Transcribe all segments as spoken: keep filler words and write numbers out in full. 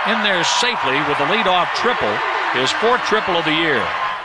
in there safely with the leadoff triple, his fourth triple of the year.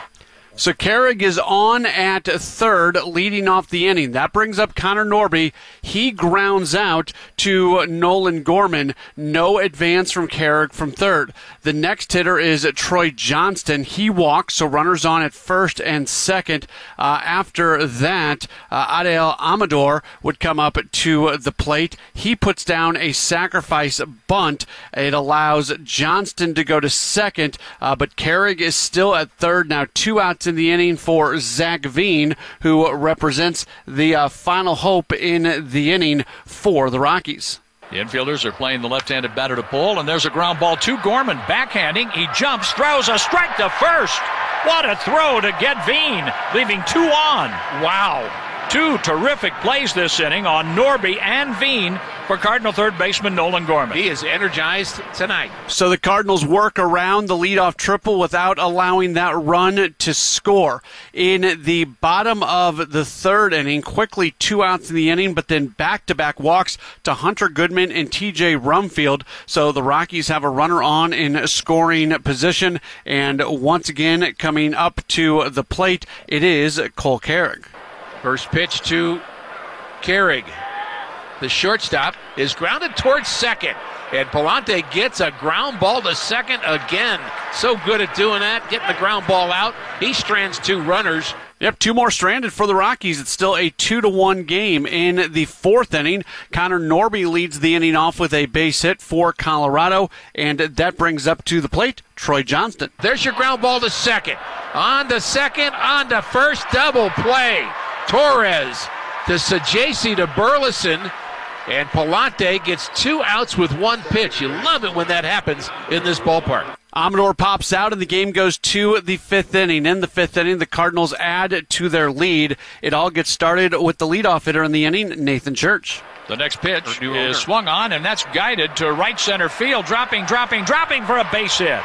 So Carrig is on at third, leading off the inning. That brings up Connor Norby. He grounds out to Nolan Gorman. No advance from Carrig from third. The next hitter is Troy Johnston. He walks, so runners on at first and second. Uh, after that, uh, Adel Amador would come up to the plate. He puts down a sacrifice bunt. It allows Johnston to go to second, uh, but Carrig is still at third. Now two outs in the inning for Zach Veen, who represents the uh, final hope in the inning for the Rockies. The infielders are playing the left-handed batter to pull, and there's a ground ball to Gorman. Backhanding, he jumps, throws a strike to first. What a throw to get Veen, leaving two on. Wow. Two terrific plays this inning on Norby and Veen for Cardinal third baseman Nolan Gorman. He is energized tonight. So the Cardinals work around the leadoff triple without allowing that run to score. In the bottom of the third inning, quickly two outs in the inning, but then back-to-back walks to Hunter Goodman and T J Rumfield. So the Rockies have a runner on in scoring position, and once again coming up to the plate, it is Cole Carrig. First pitch to Carrig. The shortstop is grounded towards second, and Palante gets a ground ball to second again. So good at doing that, getting the ground ball out. He strands two runners. Yep, two more stranded for the Rockies. It's still a two to one game in the fourth inning. Connor Norby leads the inning off with a base hit for Colorado, and that brings up to the plate Troy Johnston. There's your ground ball to second. On to second, on to first, double play. Torres to Sajasi to Burleson, and Palante gets two outs with one pitch. You love it when that happens in this ballpark. Amador pops out, and the game goes to the fifth inning. In the fifth inning, the Cardinals add to their lead. It all gets started with the leadoff hitter in the inning, Nathan Church. The next pitch is swung on, and that's guided to right center field. Dropping, dropping, dropping for a base hit.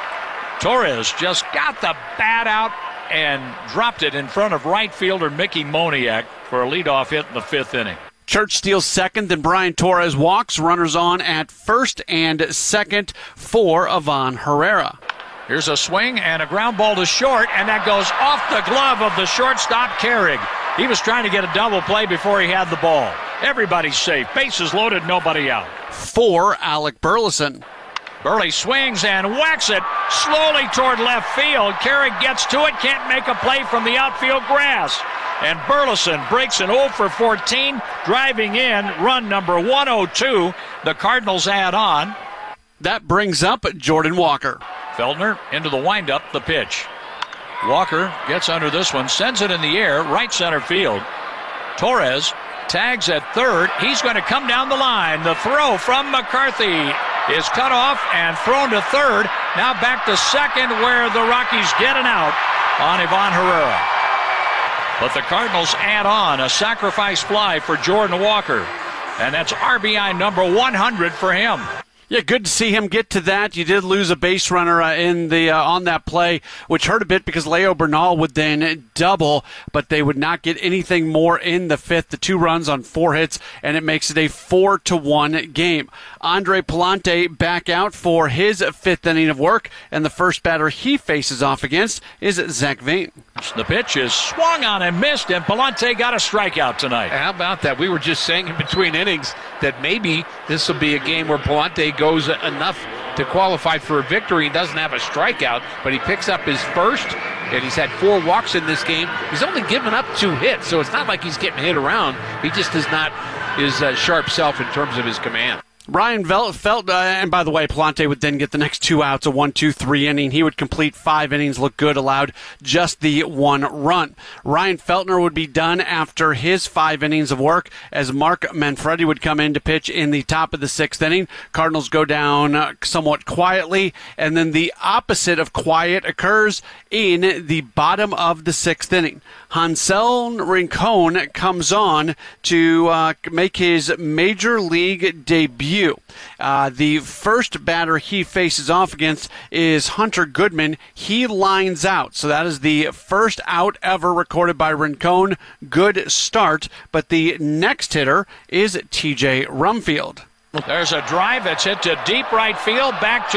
Torres just got the bat out and dropped it in front of right fielder Mickey Moniak for a leadoff hit in the fifth inning. Church steals second, then Brian Torres walks. Runners on at first and second for Ivan Herrera. Here's a swing and a ground ball to short, and that goes off the glove of the shortstop, Carrig. He was trying to get a double play before he had the ball. Everybody's safe. Bases loaded, nobody out. For Alec Burleson. Burley swings and whacks it slowly toward left field. Carrig gets to it, can't make a play from the outfield grass. And Burleson breaks an oh for fourteen, driving in run number one oh two. The Cardinals add on. That brings up Jordan Walker. Feldner into the windup, the pitch. Walker gets under this one, sends it in the air, right center field. Torres tags at third. He's going to come down the line. The throw from McCarthy is cut off and thrown to third. Now back to second, where the Rockies get an out on Ivan Herrera. But the Cardinals add on a sacrifice fly for Jordan Walker. And that's R B I number one hundred for him. Yeah, good to see him get to that. You did lose a base runner uh, in the uh, on that play, which hurt a bit because Leo Bernal would then double, but they would not get anything more in the fifth. The two runs on four hits, and it makes it a four to one game. Andre Palante back out for his fifth inning of work, and the first batter he faces off against is Zach Veen. The pitch is swung on and missed, and Palante got a strikeout tonight. How about that? We were just saying in between innings that maybe this will be a game where Palante goes enough to qualify for a victory. He doesn't have a strikeout, but he picks up his first, and he's had four walks in this game. He's only given up two hits, so it's not like he's getting hit around. He just is not his uh, sharp self in terms of his command. Ryan felt, uh, and by the way, Palante would then get the next two outs, a one two three inning. He would complete five innings, look good, allowed just the one run. Ryan Feltner would be done after his five innings of work as Mark Manfredi would come in to pitch in the top of the sixth inning. Cardinals go down uh, somewhat quietly, and then the opposite of quiet occurs in the bottom of the sixth inning. Hansel Rincon comes on to uh, make his major league debut. Uh, the first batter he faces off against is Hunter Goodman. He lines out, so that is the first out ever recorded by Rincon. Good start, but the next hitter is T J Rumfield. There's a drive that's hit to deep right field, back to